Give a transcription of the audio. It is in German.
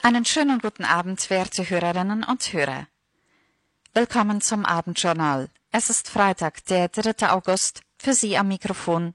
Einen schönen guten Abend, werte Hörerinnen und Hörer. Willkommen zum Abendjournal. Es ist Freitag, der 3. August, für Sie am Mikrofon